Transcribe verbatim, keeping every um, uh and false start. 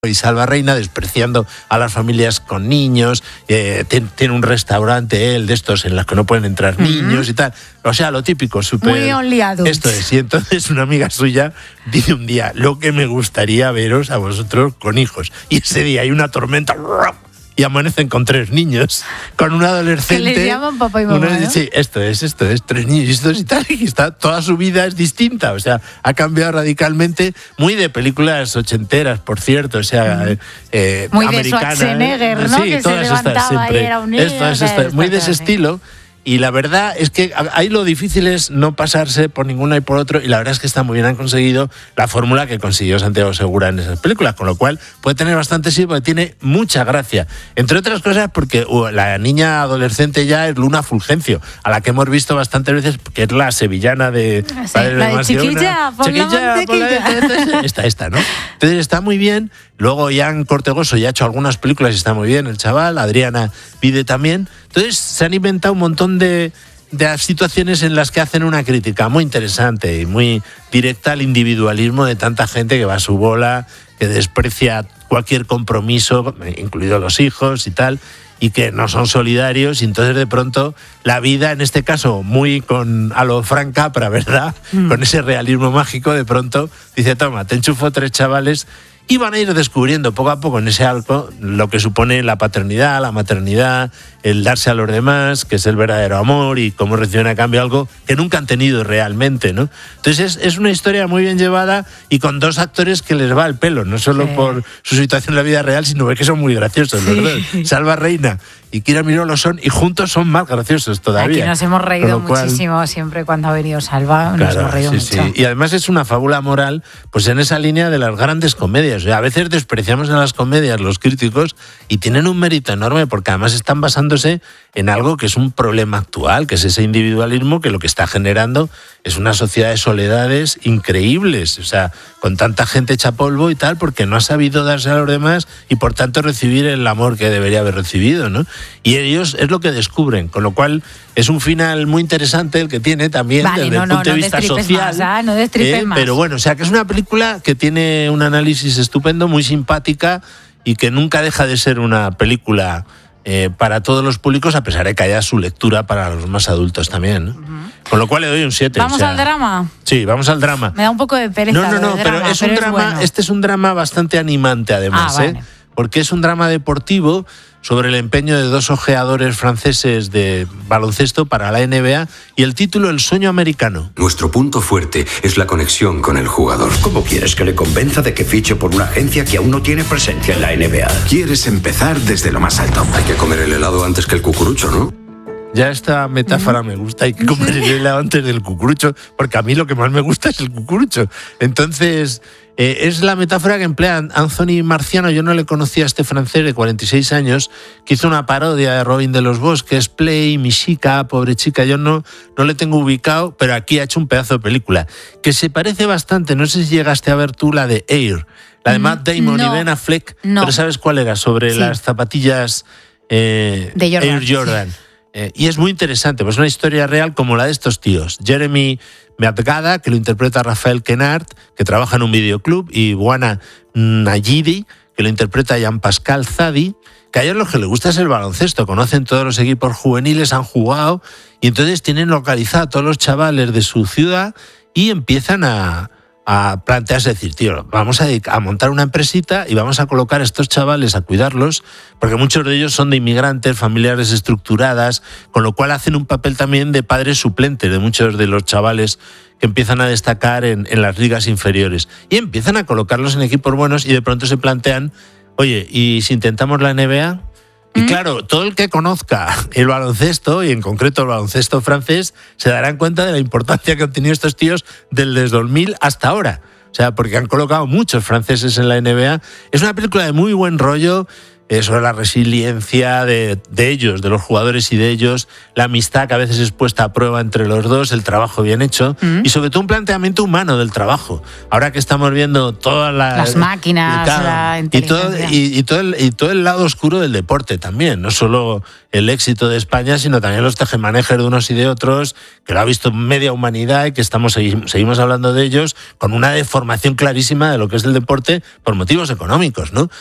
y Salva Reina, despreciando a las familias con niños, eh, tiene, tiene un restaurante él de estos en los que no pueden entrar uh-huh. niños y tal. O sea, lo típico, súper... Muy only adults. Esto es. Y entonces una amiga suya dice un día, lo que me gustaría veros a vosotros con hijos. Y ese día hay una tormenta... y amanecen con tres niños, con un adolescente... Que les llaman papá y mamá, una, ¿no? Sí, esto es, esto es, tres niños y tal, y está, toda su vida es distinta, o sea, ha cambiado radicalmente, muy de películas ochenteras, por cierto, o sea, mm. eh, muy americanas. Muy de Schwarzenegger, ¿no? Sí, que todas se levantaba estas, siempre. y era un niño. Esto es, esto es, muy de ese estilo. Y la verdad es que ahí lo difícil es no pasarse por ninguno y por otro, y la verdad es que está muy bien, han conseguido la fórmula que consiguió Santiago Segura en esas películas, con lo cual puede tener bastante sí, porque tiene mucha gracia. Entre otras cosas porque uh, la niña adolescente ya es Luna Fulgencio, a la que hemos visto bastantes veces, que es la sevillana de... Sí, la de, de chiquilla, por chiquilla, la mantequilla. Esta, esta, ¿no? Entonces está muy bien. Luego Ian Cortegoso ya ha hecho algunas películas y está muy bien, el chaval. Adriana Vide también. Entonces se han inventado un montón de, de situaciones en las que hacen una crítica muy interesante y muy directa al individualismo de tanta gente que va a su bola, que desprecia cualquier compromiso, incluidos los hijos y tal, y que no son solidarios, y entonces de pronto la vida, en este caso muy con a lo Frank Capra, ¿verdad? Mm. Con ese realismo mágico, de pronto dice, toma, te enchufo tres chavales. Y van a ir descubriendo poco a poco en ese arco lo que supone la paternidad, la maternidad, el darse a los demás, que es el verdadero amor, y cómo reciben a cambio algo que nunca han tenido realmente, ¿no? Entonces es, es una historia muy bien llevada y con dos actores que les va el pelo, no solo sí. por su situación en la vida real, sino que son muy graciosos, sí. los dos. Salva Reina y Kira Miró lo son, y juntos son más graciosos todavía. Aquí nos hemos reído cual, muchísimo siempre cuando ha venido Salva, claro, nos hemos reído sí, mucho. Sí. Y además es una fábula moral, pues en esa línea de las grandes comedias. O sea, a veces despreciamos en las comedias los críticos y tienen un mérito enorme porque además están basándose en algo que es un problema actual, que es ese individualismo que lo que está generando es una sociedad de soledades increíbles, o sea, con tanta gente hecha polvo y tal, porque no ha sabido darse a los demás y por tanto recibir el amor que debería haber recibido, ¿no? Y ellos es lo que descubren, con lo cual es un final muy interesante el que tiene también vale, desde no, el no, punto no de vista social. Más, ¿eh? No destripes eh, más. Pero bueno, o sea, que es una película que tiene un análisis estupendo, muy simpática y que nunca deja de ser una película eh, para todos los públicos, a pesar de que haya su lectura para los más adultos también, ¿no? Uh-huh. Con lo cual le doy un siete. ¿Vamos o sea, al drama? Sí, vamos al drama. Me da un poco de pereza. No, no, no, de pero drama, es pero un es drama, bueno. este es un drama bastante animante además, ah, vale. ¿eh? Porque es un drama deportivo sobre el empeño de dos ojeadores franceses de baloncesto para la N B A y el título El sueño americano. Nuestro punto fuerte es la conexión con el jugador. ¿Cómo quieres que le convenza de que fiche por una agencia que aún no tiene presencia en la N B A? Quieres empezar desde lo más alto. Hay que comer el helado antes que el cucurucho, ¿no? Ya esta metáfora me gusta, hay que comer el helado antes del cucurucho, porque a mí lo que más me gusta es el cucurucho. Entonces, eh, es la metáfora que emplea Anthony Marciano. Yo no le conocía a este francés de cuarenta y seis años, que hizo una parodia de Robin de los Bosques, Play, mi chica, pobre chica. Yo no, no le tengo ubicado, pero aquí ha hecho un pedazo de película, que se parece bastante, no sé si llegaste a ver tú la de Air, la de Matt Damon no, y Ben Affleck, no. Pero ¿sabes cuál era? Sobre sí. las zapatillas eh, de Jordan, Air Jordan. Sí. Eh, y es muy interesante, pues una historia real como la de estos tíos. Jeremy Meadgada, que lo interpreta Rafael Quenard, que trabaja en un videoclub, y Buana Nayidi, que lo interpreta Jean-Pascal Zadi, que a ellos lo que les gusta es el baloncesto, conocen todos los equipos juveniles, han jugado, y entonces tienen localizado a todos los chavales de su ciudad y empiezan a... a plantearse, decir, tío, vamos a, a montar una empresita y vamos a colocar a estos chavales a cuidarlos, porque muchos de ellos son de inmigrantes, familias desestructuradas, con lo cual hacen un papel también de padres suplentes de muchos de los chavales que empiezan a destacar en, en las ligas inferiores. Y empiezan a colocarlos en equipos buenos y de pronto se plantean, oye, ¿y si intentamos la N B A? Y claro, todo el que conozca el baloncesto, y en concreto el baloncesto francés, se darán cuenta de la importancia que han tenido estos tíos desde dos mil hasta ahora. O sea, porque han colocado muchos franceses en la N B A. Es una película de muy buen rollo, eh, sobre la resiliencia de, de ellos, de los jugadores y de ellos, la amistad que a veces es puesta a prueba entre los dos, el trabajo bien hecho mm. y sobre todo un planteamiento humano del trabajo. Ahora que estamos viendo todas las, las máquinas, cada, la inteligencia. Y todo, y, y, todo el, y todo el lado oscuro del deporte también, no solo el éxito de España, sino también los tejemanejes de unos y de otros, que lo ha visto media humanidad y que estamos seguimos hablando de ellos con una deformación clarísima de lo que es el deporte por motivos económicos, ¿no?